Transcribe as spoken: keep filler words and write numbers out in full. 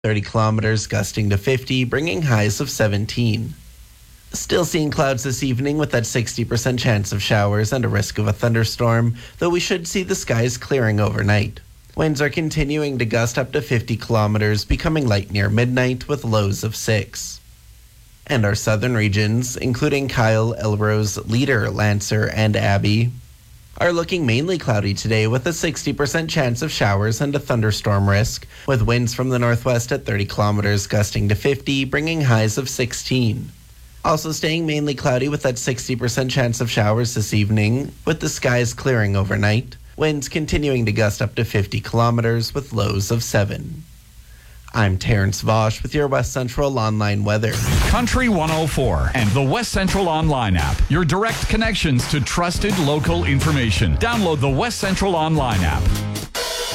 thirty kilometers gusting to fifty, bringing highs of seventeen. Still seeing clouds this evening with that sixty percent chance of showers and a risk of a thunderstorm, though we should see the skies clearing overnight. Winds are continuing to gust up to fifty kilometers, becoming light near midnight with lows of six. And our southern regions, including Kyle, Elrose, Leader, Lancer, and Abbey, are looking mainly cloudy today with a sixty percent chance of showers and a thunderstorm risk, with winds from the northwest at thirty kilometers gusting to fifty, bringing highs of sixteen. Also staying mainly cloudy with that sixty percent chance of showers this evening, with the skies clearing overnight. Winds continuing to gust up to fifty kilometers with lows of seven. I'm Terrence Vosch with your West Central Online weather. Country one oh four and the West Central Online app. Your direct connections to trusted local information. Download the West Central Online app.